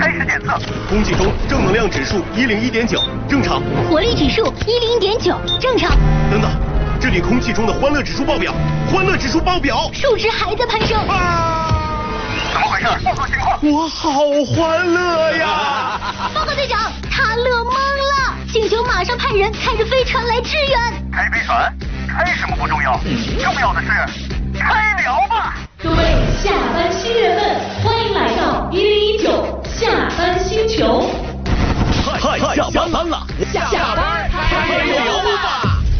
开始检测。 空气中正能量指数101.9，正常。 活力指数101.9，正常。 等等，这里空气中的欢乐指数爆表，欢乐指数爆表， 数值还在攀升。 怎么回事？报告情况。 我好欢乐呀！ 报告队长，他乐懵了，请求马上派人开着飞船来支援。 开飞船？开什么不重要，重要的是开聊吧。 各位下班新人们，欢迎来到1019下班星球。 太下班了。